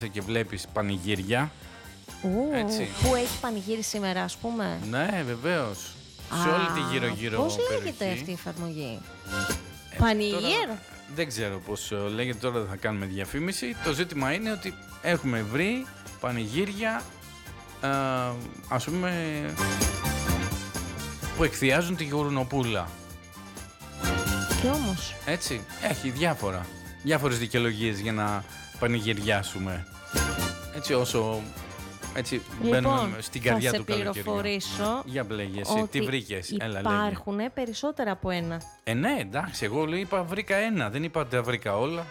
και βλέπεις πανηγύρια. Έτσι. Που έχει πανηγύρι σήμερα, ας πούμε. Ναι, βεβαίως. Σε όλη τη γύρω-γύρω Πώς περιοχή. λέγεται αυτή η εφαρμογή? Πανηγύρ. Δεν ξέρω πώς λέγεται, τώρα δεν θα κάνουμε διαφήμιση. Το ζήτημα είναι ότι έχουμε βρει πανηγύρια, ας πούμε, που εκθιάζουν τη γουρνοπούλα. Και όμως. Έτσι, έχει διάφορες δικαιολογίες για να πανηγυριάσουμε. Έτσι όσο έτσι μπαίνουμε στην καρδιά του καλοκαιριού. Θα σε πληροφορήσω. Για μπλέγε εσύ, τι βρήκες? Υπάρχουν περισσότερα από ένα. Ναι, εντάξει, εγώ είπα βρήκα ένα, δεν είπα τα βρήκα όλα.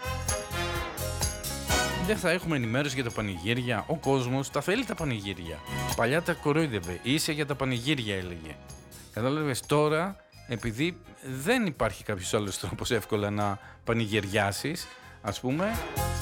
Δεν θα έχουμε ενημέρωση για τα πανηγύρια. Ο κόσμος τα θέλει τα πανηγύρια. Παλιά τα κορόιδευε, είσαι για τα πανηγύρια έλεγε. Κατάλαβες, τώρα, επειδή δεν υπάρχει κάποιος άλλος τρόπος εύκολα να πανηγυριάσεις, ας πούμε.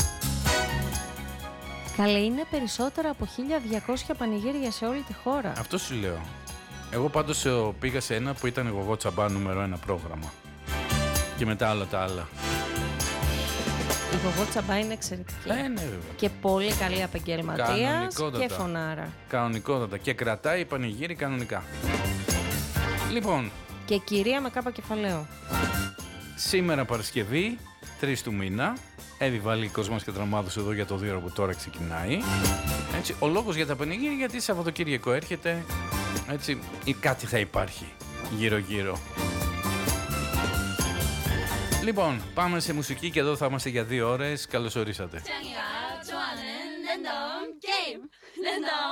Καλέ, είναι περισσότερα από 1200 πανηγύρια σε όλη τη χώρα. Αυτό σου λέω. Εγώ πάντως πήγα σε ένα που ήταν εγώ τσαμπά νούμερο 1 πρόγραμμα. Και μετά όλα τα άλλα. Η Γογό Τσαμπά είναι εξαιρετική. Ναι, βέβαια. Και πολύ καλή επαγγελματίας και φωνάρα. Κανονικότατα. Και κρατάει πανηγύρι κανονικά. Λοιπόν. Και κυρία με κάπα κεφαλαίο. Σήμερα Παρασκευή, 3 του μήνα. Εύη βάλει Κοσμός και Δραμάδος εδώ για το 2 ώρα που τώρα ξεκινάει. Έτσι, ο λόγος για τα πανηγύρια γιατί Σαββατοκύριακο έρχεται. Έτσι, ή κάτι θα υπάρχει γύρω-γύρω. Λοιπόν, πάμε σε μουσική και εδώ θα είμαστε για 2 ώρες. Καλώς ορίσατε.